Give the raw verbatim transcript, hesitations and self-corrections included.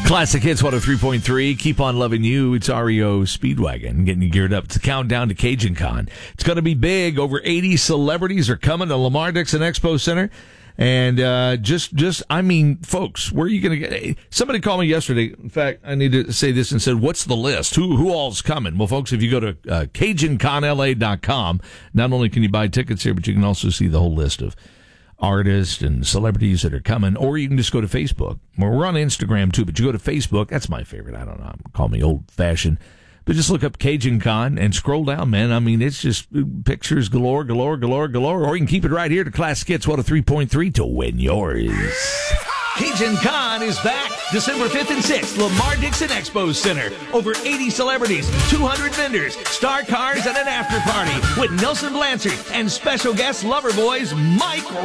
Classic Hits one oh three point three. Keep on loving you. It's R E O Speedwagon getting you geared up. It's the countdown to Cajun Con. It's going to be big. Over eighty celebrities are coming to Lamar Dixon Expo Center. And uh, just, just, I mean, folks, where are you going to get? Somebody called me yesterday. In fact, I need to say this and said, what's the list? Who who all's coming? Well, folks, if you go to uh, Cajun Con L A dot com, not only can you buy tickets here, but you can also see the whole list of artists and celebrities that are coming. Or you can just go to Facebook. Well, we're on Instagram, too, but you go to Facebook. That's my favorite. I don't know. Call me old-fashioned. But just look up Cajun Con and scroll down, man. I mean, it's just pictures galore, galore, galore, galore. Or you can keep it right here to Classic Hits one oh three point three to win yours. Cajun Con is back December fifth and sixth, Lamar Dixon Expo Center. Over eighty celebrities, two hundred vendors, star cars, and an after party with Nelson Blanchard and special guest Loverboy's Mike